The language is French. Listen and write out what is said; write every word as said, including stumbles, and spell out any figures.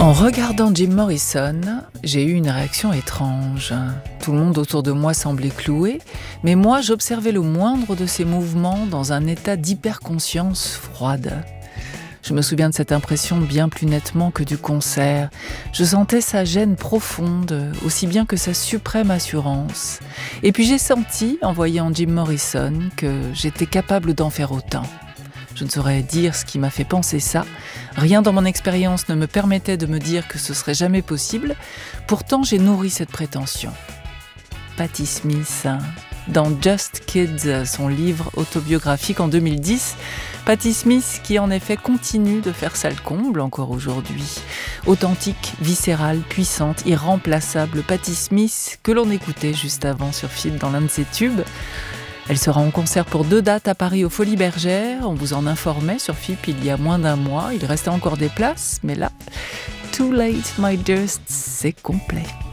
En regardant Jim Morrison, j'ai eu une réaction étrange. Tout le monde autour de moi semblait cloué, mais moi j'observais le moindre de ses mouvements dans un état d'hyperconscience froide. Je me souviens de cette impression bien plus nettement que du concert. Je sentais sa gêne profonde, aussi bien que sa suprême assurance. Et puis j'ai senti, en voyant Jim Morrison, que j'étais capable d'en faire autant. Je ne saurais dire ce qui m'a fait penser ça. Rien dans mon expérience ne me permettait de me dire que ce serait jamais possible. Pourtant, j'ai nourri cette prétention. Patti Smith, dans Just Kids, son livre autobiographique en deux mille dix, Patti Smith qui en effet continue de faire sale comble encore aujourd'hui. Authentique, viscérale, puissante, irremplaçable Patti Smith que l'on écoutait juste avant sur Phil dans l'un de ses tubes. Elle sera en concert pour deux dates à Paris aux Folies Bergères. On vous en informait sur F I P il y a moins d'un mois. Il restait encore des places, mais là, Too Late My Dearest, c'est complet.